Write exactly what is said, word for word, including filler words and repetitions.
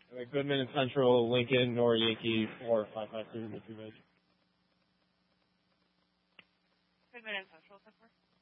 Like Goodman and Central, Lincoln, Nor Yankee, four five five three, Mitsubishi. Goodman and Central, so far.